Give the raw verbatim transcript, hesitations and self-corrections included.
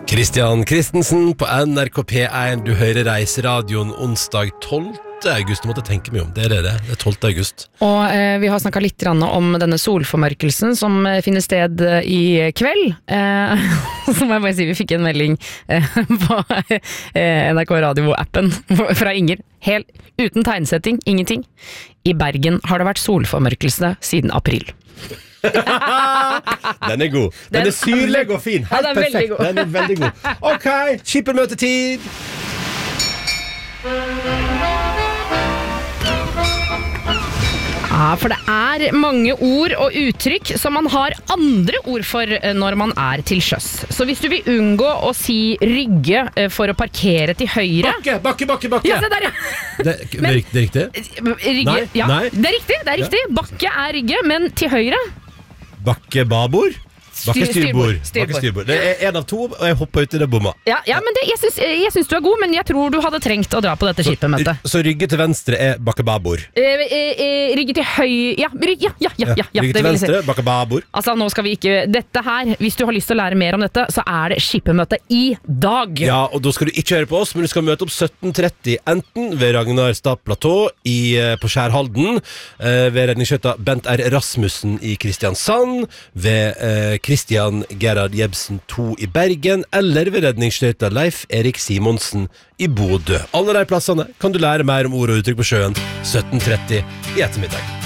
Kristian Christensen på N R K P én. Du hører Reiseradioen onsdag tolvte august. Du måtte tenke meg om, det er det, det er tolvte august. Og eh, vi har snakket litt om denne solformørkelsen som eh, finner sted eh, i kveld. Eh, så må jeg bare si, vi fikk en melding eh, på eh, N R K Radio-appen fra Inger. Helt uten tegnsetting, ingenting. I Bergen har det vært solformørkelse siden april. Den er god. Den, den er syrlig og fin. Helt ja, perfekt. Den er veldig god. Ok, skippermøtetid. Ja, for det er mange ord og uttrykk som man har andre ord for når man er til sjøs. Så hvis du vil unngå å si rygge for å parkere til høyre... Bakke, bakke, bakke, bakke! Ja, se der, ja! Det, men, det er riktig? Rygge, nei, ja, nei. Det er riktig, det er riktig. Bakke er rygge, men til høyre... Bakke babord? Bakke styrbord. Styrbord. styrbord. Det er en av to, og jeg hopper ut i det bomma. Ja, ja men det, jeg, synes, jeg synes du er god, men jeg tror du hadde trengt å dra på dette skipemøtet. Så, så rygge til venstre er bakke babord? Eh, eh, rygge til høy... Ja, rygge, ja, ja, ja, ja, ja. Rygge til venstre, si. Bakke babord. Altså, nå skal vi ikke... Dette her, hvis du har lyst til å lære mer om dette, så er det skipemøte i dag. Ja, og da skal du ikke høre på oss, men du skal møte opp sytten tretti, enten ved Ragnar Stad Platå i, på Skjærhalden, eh, ved redningsskøyta Bent R. Rasmussen i Kristiansand, ved eh, Kristian Gerhard Jebsen to i Bergen, eller ved redningsskøyta Leif Erik Simonsen i Bodø. Alle de plassene kan du lære mer om ord og uttrykk på sjøen sytten tretti i ettermiddag.